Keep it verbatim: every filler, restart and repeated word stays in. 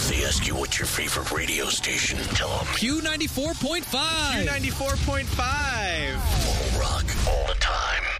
If they ask you what's your favorite radio station, tell them Q ninety-four point five. Q ninety-four point five. All rock, all the time.